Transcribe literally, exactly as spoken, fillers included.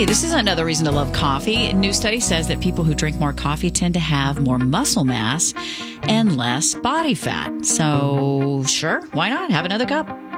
Hey, this is another reason to love coffee. A new study says that people who drink more coffee tend to have more muscle mass and less body fat. So, sure, why not? Have another cup.